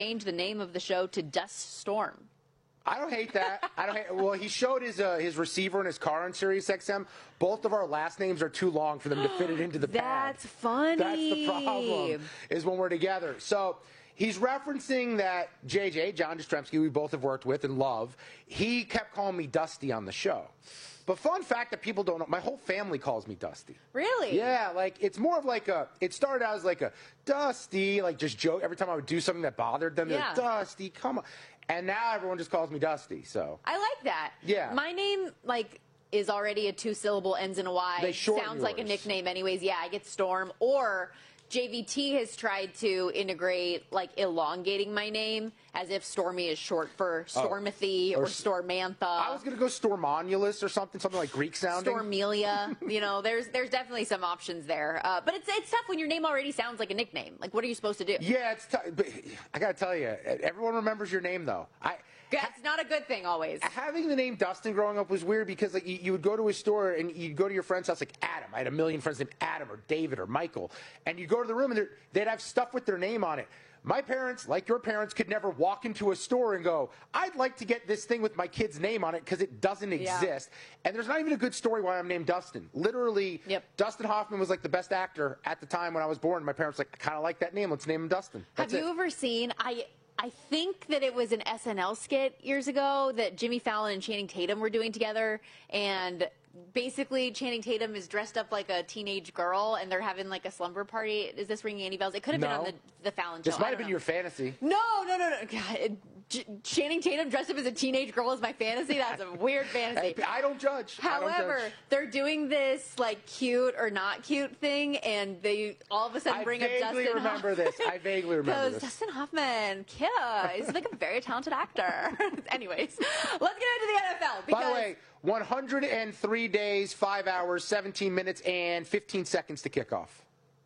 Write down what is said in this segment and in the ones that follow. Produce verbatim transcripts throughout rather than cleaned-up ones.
change the name of the show to Dust Storm. I don't hate that. I don't hate. Well, he showed his uh, his receiver in his car on Sirius X M. Both of our last names are too long for them to fit it into the pad. That's funny. That's the problem, is when we're together. So he's referencing that J J, John Jastrzemski, we both have worked with and love, he kept calling me Dusty on the show. But fun fact that people don't know, my whole family calls me Dusty. Really? Yeah, like, it's more of like a, it started out as like a Dusty, like just joke. Every time I would do something that bothered them, they're yeah. like, Dusty, come on. And now everyone just calls me Dusty, so. I like that. Yeah. My name, like, is already a two-syllable, ends in a Y. They shorten Sounds yours. like a nickname anyways. Yeah, I get Storm. Or J V T has tried to integrate, like, elongating my name as if Stormy is short for Stormathy oh. or, or Stormantha. I was going to go Stormonulus or something, something like Greek sounding. Stormelia. You know, there's there's definitely some options there. Uh, but it's it's tough when your name already sounds like a nickname. Like, what are you supposed to do? Yeah, it's tough. But I got to tell you, everyone remembers your name, though. I. That's not a good thing always. Having the name Dustin growing up was weird because like you, you would go to a store and you'd go to your friend's house like Adam. I had a million friends named Adam or David or Michael. And you'd go to the room and they'd have stuff with their name on it. My parents, like your parents, could never walk into a store and go, I'd like to get this thing with my kid's name on it because it doesn't exist. Yeah. And there's not even a good story why I'm named Dustin. Literally, yep. Dustin Hoffman was like the best actor at the time when I was born. My parents were like, I kind of like that name. Let's name him Dustin. That's have you it. ever seen... I. I think that it was an S N L skit years ago that Jimmy Fallon and Channing Tatum were doing together, and basically Channing Tatum is dressed up like a teenage girl, and they're having like a slumber party. Is this ringing any bells? It could have no. been on the, the Fallon show. This might have been know. your fantasy. No, no, no, no. God, it, J- Channing Tatum dressed up as a teenage girl is my fantasy. That's a weird fantasy. I don't judge. However, I don't judge. They're doing this like cute or not cute thing, and they all of a sudden I bring up Dustin. I vaguely remember Hoffman. this. I vaguely remember this. this. Dustin Hoffman, cute. He's like a very talented actor. Anyways, let's get into the N F L. By the way, one hundred three days, five hours, seventeen minutes, and fifteen seconds to kick off.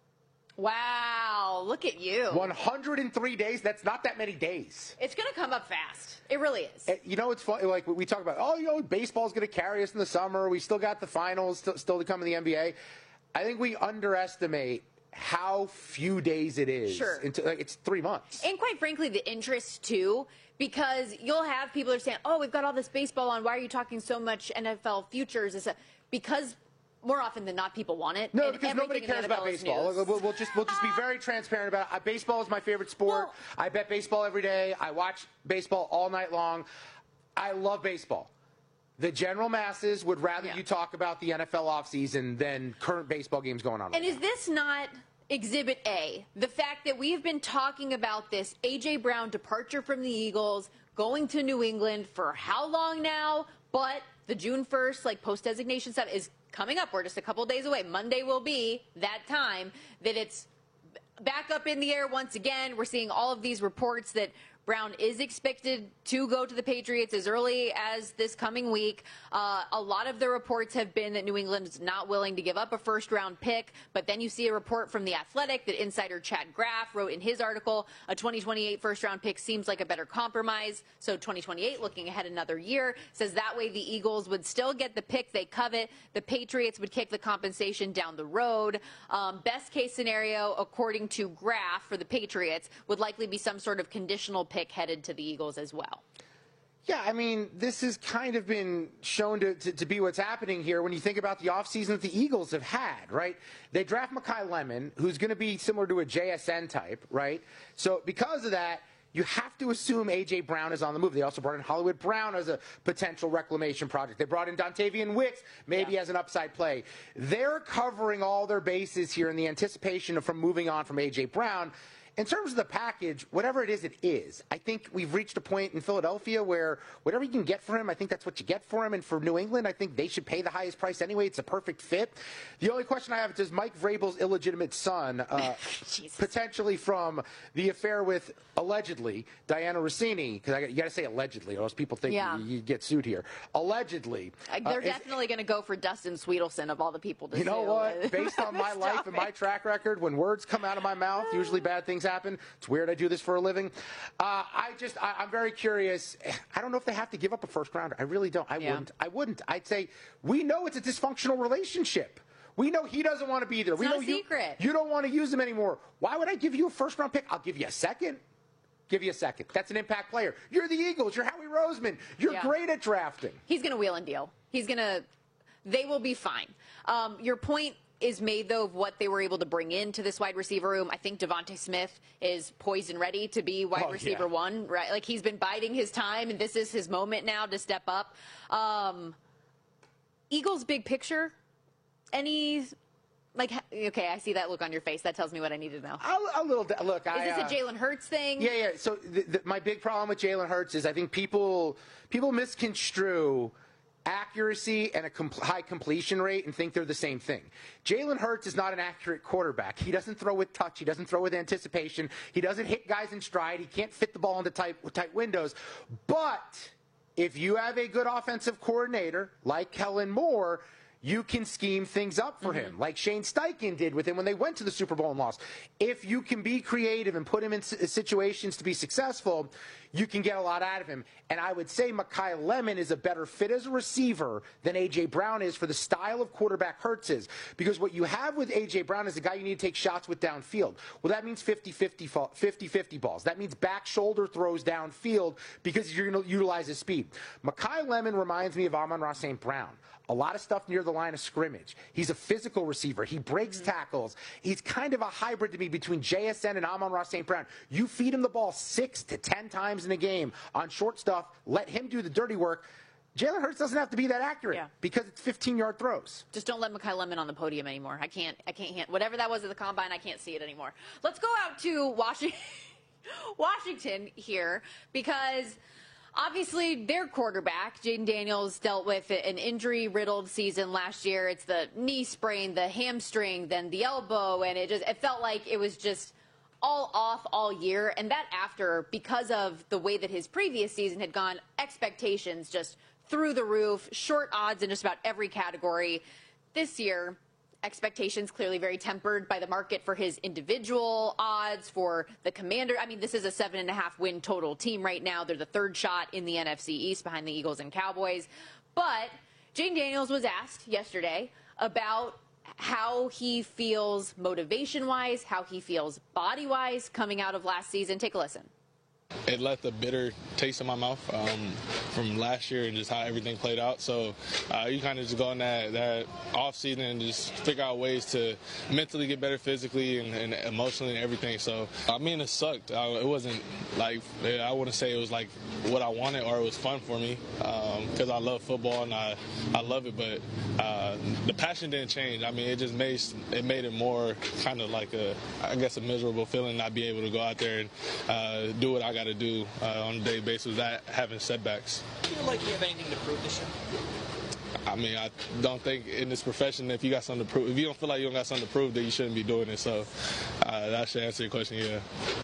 Wow, look at you. one hundred three days, that's not that many days. It's going to come up fast. It really is. You know, it's funny, like we talk about, oh, you know, baseball's going to carry us in the summer. We still got the finals still, still to come in the N B A. I think we underestimate how few days it is. Sure. Into, like, it's three months. And quite frankly, the interest, too, because you'll have people who are saying, oh, we've got all this baseball on. Why are you talking so much N F L futures? It's a, because more often than not, people want it. No, and because nobody cares about baseball. We'll, we'll just we'll just be very transparent about it. Baseball is my favorite sport. Well, I bet baseball every day. I watch baseball all night long. I love baseball. The general masses would rather yeah. you talk about the N F L offseason than current baseball games going on. And right is now. this not Exhibit A? The fact that we've been talking about this A J. Brown departure from the Eagles, going to New England for how long now? But the June first, like, post-designation stuff is coming up. We're just a couple days away. Monday will be that time that it's back up in the air once again. We're seeing all of these reports that Brown is expected to go to the Patriots as early as this coming week. Uh, a lot of the reports have been that New England is not willing to give up a first-round pick, but then you see a report from The Athletic that insider Chad Graff wrote in his article, a twenty twenty-eight first-round pick seems like a better compromise. So twenty twenty-eight, looking ahead another year, says that way the Eagles would still get the pick they covet. The Patriots would kick the compensation down the road. Um, best case scenario, according to Graff, for the Patriots, would likely be some sort of conditional pick pick headed to the Eagles as well. Yeah, I mean, this has kind of been shown to, to, to be what's happening here when you think about the offseason that the Eagles have had, right? They draft Mekhi Lemon, who's going to be similar to a J S N type, right? So because of that, you have to assume A J. Brown is on the move. They also brought in Hollywood Brown as a potential reclamation project. They brought in Dontavian Wicks, maybe yeah. as an upside play. They're covering all their bases here in the anticipation of from moving on from A J. Brown. In terms of the package, whatever it is, it is. I think we've reached a point in Philadelphia where whatever you can get for him, I think that's what you get for him. And for New England, I think they should pay the highest price anyway. It's a perfect fit. The only question I have is, does Mike Vrabel's illegitimate son, uh, potentially from the affair with, allegedly, Diana Rossini, because you got to say allegedly, or else people think yeah. you, you get sued here. Allegedly. Uh, they're uh, definitely going to go for Dustin Sweetelson of all the people to You know sue. what? Based on my life and my track record, when words come out of my mouth, usually bad things happen. It's weird I do this for a living. Uh, I just, I, I'm very curious. I don't know if they have to give up a first rounder. I really don't. I yeah. wouldn't. I wouldn't. I'd say we know it's a dysfunctional relationship. We know he doesn't want to be there. It's we not know a secret. You, you don't want to use him anymore. Why would I give you a first round pick? I'll give you a second. Give you a second. That's an impact player. You're the Eagles. You're Howie Roseman. You're yeah. great at drafting. He's going to wheel and deal. He's going to – they will be fine. Um, your point is made, though, of what they were able to bring into this wide receiver room. I think Devontae Smith is poised and ready to be wide oh, receiver yeah. one, right? Like, he's been biding his time, and this is his moment now to step up. Um, Eagles' big picture, any – Like, okay, I see that look on your face. That tells me what I need to know. A, a little. Look, is I, this uh, a Jalen Hurts thing? Yeah, yeah. So the, the, my big problem with Jalen Hurts is I think people people misconstrue accuracy and a com- high completion rate and think they're the same thing. Jalen Hurts is not an accurate quarterback. He doesn't throw with touch. He doesn't throw with anticipation. He doesn't hit guys in stride. He can't fit the ball into tight tight windows. But if you have a good offensive coordinator like Kellen Moore, you can scheme things up for mm-hmm. him, like Shane Steichen did with him when they went to the Super Bowl and lost. If you can be creative and put him in situations to be successful, you can get a lot out of him. And I would say Mekhi Lemon is a better fit as a receiver than A J. Brown is for the style of quarterback Hurts is. Because what you have with A J. Brown is a guy you need to take shots with downfield. Well, that means fifty-fifty balls. That means back shoulder throws downfield because you're going to utilize his speed. Mekhi Lemon reminds me of Amon-Ra Saint Brown. A lot of stuff near the line of scrimmage. He's a physical receiver. He breaks mm-hmm. tackles. He's kind of a hybrid to me between J S N and Amon-Ra Saint Brown. You feed him the ball six to ten times in a game on short stuff. Let him do the dirty work. Jalen Hurts doesn't have to be that accurate yeah. because it's fifteen-yard throws. Just don't let Mekhi Lemon on the podium anymore. I can't. I can't. Hand, whatever that was at the combine, I can't see it anymore. Let's go out to Washington, Washington here because. Obviously, their quarterback, Jayden Daniels, dealt with an injury-riddled season last year. It's the knee sprain, the hamstring, then the elbow, and it just it felt like it was just all off all year. And that after, because of the way that his previous season had gone, expectations just through the roof, short odds in just about every category. This year, expectations clearly very tempered by the market for his individual odds for the Commander. I mean, this is a seven and a half win total team right now. They're the third shot in the N F C East behind the Eagles and Cowboys. But Jayden Daniels was asked yesterday about how he feels motivation-wise, how he feels body-wise coming out of last season. Take a listen. It left a bitter taste in my mouth um, from last year and just how everything played out. So uh, you kind of just go in that, that off season and just figure out ways to mentally get better physically and, and emotionally and everything. So, I mean, it sucked. I, it wasn't like, I wouldn't say it was like what I wanted or it was fun for me because um, I love football and I, I love it. But uh, the passion didn't change. I mean, it just made it made it more kind of like a, I guess, a miserable feeling not being able to go out there and uh, do what I got to do uh, on a daily basis without having setbacks. Do you feel like you have anything to prove this year? I mean, I don't think in this profession, if you got something to prove, if you don't feel like you don't got something to prove, then you shouldn't be doing it. So uh, that should answer your question, yeah.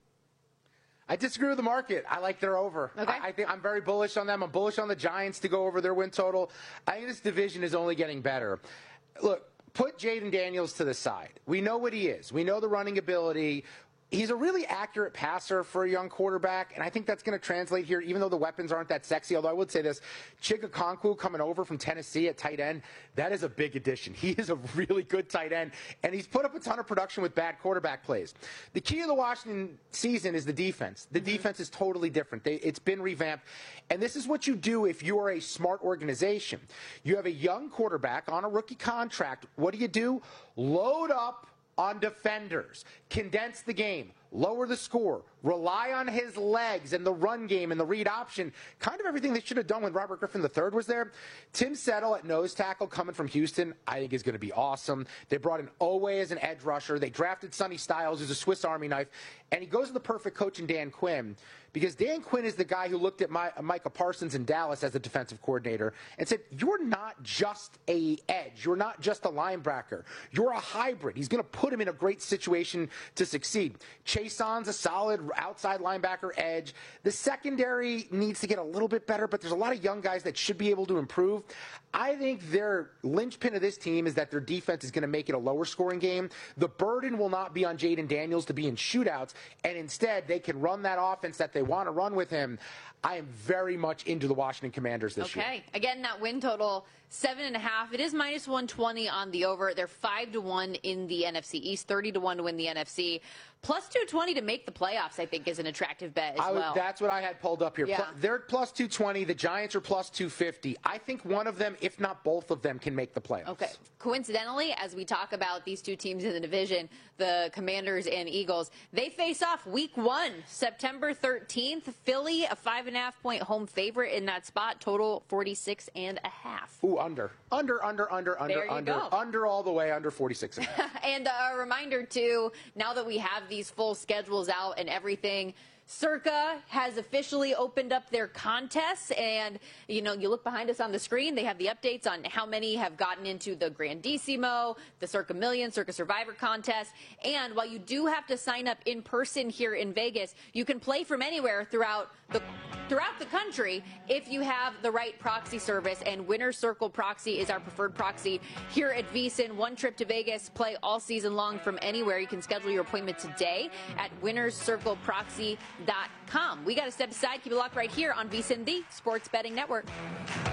I disagree with the market. I like they're over. Okay. I, I think I'm very bullish on them. I'm bullish on the Giants to go over their win total. I think this division is only getting better. Look, put Jayden Daniels to the side. We know what he is. We know the running ability. He's a really accurate passer for a young quarterback, and I think that's going to translate here, even though the weapons aren't that sexy. Although I would say this, Chigakonkwo coming over from Tennessee at tight end, that is a big addition. He is a really good tight end, and he's put up a ton of production with bad quarterback plays. The key of the Washington season is the defense. The mm-hmm. defense is totally different. They, it's been revamped, and this is what you do if you are a smart organization. You have a young quarterback on a rookie contract. What do you do? Load up on defenders, condense the game, lower the score, rely on his legs and the run game and the read option, kind of everything they should have done when Robert Griffin the third was there. Tim Settle at nose tackle coming from Houston, I think is going to be awesome. They brought in Owe as an edge rusher. They drafted Sonny Styles, who's a Swiss Army knife, and he goes to the perfect coach in Dan Quinn, because Dan Quinn is the guy who looked at my, Micah Parsons in Dallas as a defensive coordinator and said, you're not just a edge. You're not just a linebacker. You're a hybrid. He's going to put him in a great situation to succeed. Chaison's a solid outside linebacker edge. The secondary needs to get a little bit better, but there's a lot of young guys that should be able to improve. I think their linchpin of this team is that their defense is going to make it a lower scoring game. The burden will not be on Jayden Daniels to be in shootouts, and instead they can run that offense that they want to run with him. I am very much into the Washington Commanders this okay. year. Okay. Again, that win total, seven and a half. It is minus one twenty on the over. They're five to one in the N F C East, thirty to one to win the N F C. Plus two twenty to make the playoffs, I think, is an attractive bet as I would, well. That's what I had pulled up here. Yeah. Pl- They're plus two twenty. The Giants are plus two fifty. I think one of them, if not both of them, can make the playoffs. Okay. Coincidentally, as we talk about these two teams in the division, the Commanders and Eagles, they face off week one, September thirteenth. Philly, a five and a half point home favorite in that spot, total forty-six and a half. Ooh, under. Under, under, under, under, There you under. go. Under all the way, under forty-six and a half. And a reminder, too, now that we have these full schedules out and everything, Circa has officially opened up their contests, and, you know, you look behind us on the screen, they have the updates on how many have gotten into the Grandissimo, the Circa Million, Circa Survivor contest, and while you do have to sign up in person here in Vegas, you can play from anywhere throughout the throughout the country if you have the right proxy service, and Winner's Circle Proxy is our preferred proxy here at VSiN. One trip to Vegas, play all season long from anywhere. You can schedule your appointment today at winners circle proxy dot com. We got to step aside. Keep it locked right here on VSiN, the Sports Betting Network.